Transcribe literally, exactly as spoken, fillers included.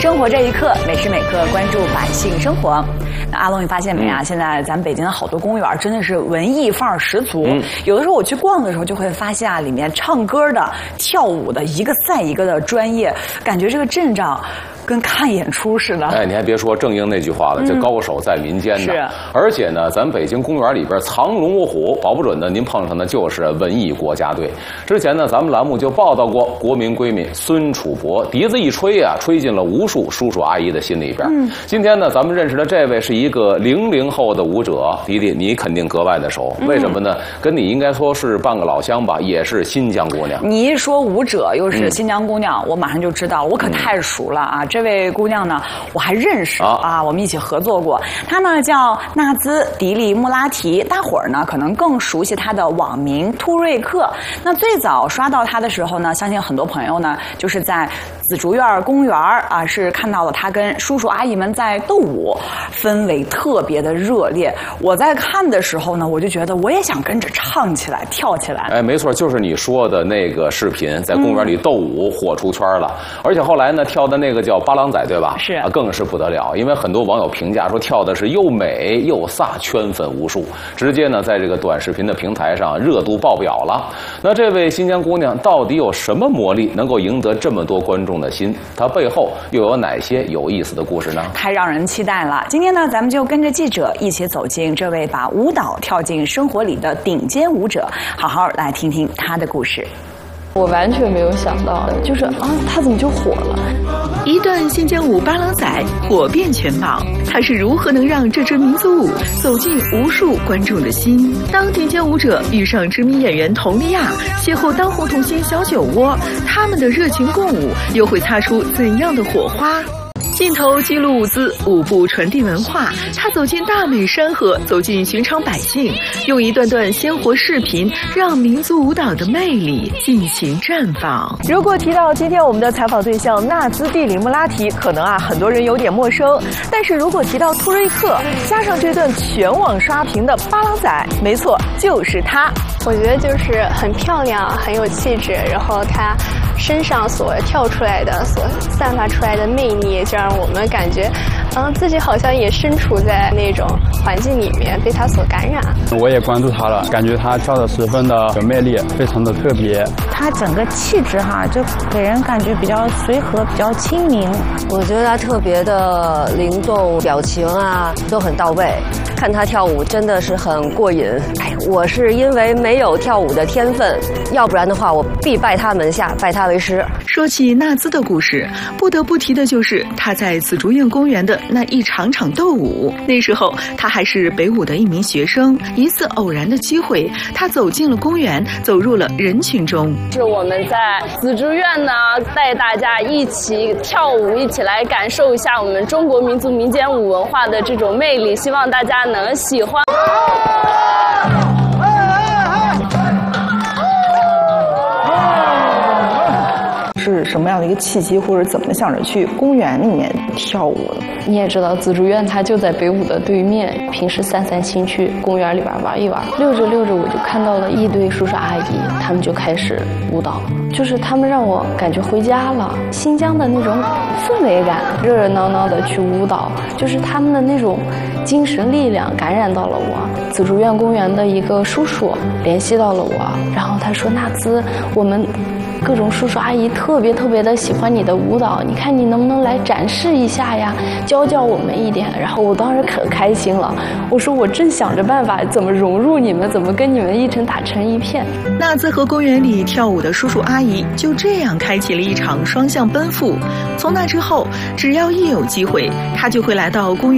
生活这一刻，每时每刻关注百姓生活。那阿龙，你发现没啊？现在咱北京的好多公园真的是文艺范儿十足。嗯、有的时候我去逛的时候，就会发现啊，里面唱歌的、跳舞的，一个赛一个的专业，感觉这个阵仗跟看演出似的。 哎，你还别说，正应那句话了，这高手在民间呢。 是。 而且呢，咱北京公园里边藏龙卧虎，保不准呢，您碰上的就是文艺国家队。之前呢，咱们栏目就报道过，国民闺蜜孙楚柏笛子一吹啊，吹进了无数叔叔阿姨的心里边。嗯。今天呢，咱们认识的这位是一个零零后的舞者，迪迪，你肯定格外的熟，为什么呢？跟你应该说是半个老乡吧，也是新疆姑娘。 你一说舞者又是新疆姑娘，嗯、我马上就知道，我可太熟了啊！嗯、这位姑娘呢，我还认识啊, 啊，我们一起合作过。她呢叫纳兹·迪利穆拉提，大伙儿呢可能更熟悉她的网名突瑞克。那最早刷到她的时候呢，相信很多朋友呢就是在紫竹院公园啊，是看到了她跟叔叔阿姨们在斗舞，氛围特别的热烈。我在看的时候呢，我就觉得我也想跟着唱起来、跳起来。 哎，没错，就是你说的那个视频，在公园里斗舞、嗯、火出圈了。而且后来呢，跳的那个叫巴郎仔，对吧？ 是啊，更是不得了，因为很多网友评价说跳的是又美又飒，圈粉无数，直接呢在这个短视频的平台上热度爆表了。那这位新疆姑娘到底有什么魔力，能够赢得这么多观众的心？她背后又有哪些有意思的故事呢？ 太让人期待了！今天呢，咱们就跟着记者一起走进这位把舞蹈跳进生活里的顶尖舞者，好好来听听她的故事。 我完全没有想到，就是啊，他怎么就火了？ 一段新疆舞巴郎仔火遍全网，他是如何能让这支民族舞走进无数观众的心？当顶尖舞者遇上知名演员佟丽娅，邂逅当红童星小酒窝，他们的热情共舞又会擦出怎样的火花？镜头记录舞姿，舞步传递文化。他走进大美山河，走进寻常百姓，用一段段鲜活视频，让民族舞蹈的魅力进行绽放。 如果提到今天我们的采访对象纳兹·蒂里穆拉提，可能啊很多人有点陌生。但是如果提到突瑞克，加上这段全网刷屏的巴郎仔，没错，就是他。 我觉得就是很漂亮，很有气质，然后他身上所跳出来的、所散发出来的魅力，就让我们感觉，嗯，自己好像也身处在那种环境里面，被他所感染。 我也关注他了，感觉他跳的十分的有魅力，非常的特别。 他整个气质哈，就给人感觉比较随和，比较亲民。 我觉得他特别的灵动，表情啊都很到位。看他跳舞真的是很过瘾。哎，我是因为没有跳舞的天分，要不然的话我必拜他门下，拜他为师。 说起纳兹的故事，不得不提的就是他在紫竹院公园的那一场场斗舞。那时候他还是北舞的一名学生，一次偶然的机会，他走进了公园，走入了人群中。 是我们在紫竹院呢，带大家一起跳舞，一起来感受一下我们中国民族民间舞文化的这种魅力，希望大家能喜欢。 是什么样的一个契机，或者怎么想着去公园里面跳舞的？ 你也知道，紫竹院它就在北舞的对面，平时散散心去公园里边玩一玩。溜着溜着，我就看到了一堆叔叔阿姨，他们就开始舞蹈，就是他们让我感觉回家了。新疆的那种氛围感，热热闹闹的去舞蹈，就是他们的那种精神力量感染到了我。紫竹院公园的一个叔叔联系到了我，然后他说：“纳兹，我们各种叔叔阿姨特别特别的喜欢你的舞蹈，你看你能不能来展示一下呀，教教我们一点。”然后我当时可开心了，我说我正想着办法怎么融入你们，怎么跟你们一成打成一片。 纳兹和公园里跳舞的叔叔阿姨就这样开启了一场双向奔赴。从那之后，只要一有机会，他就会来到公园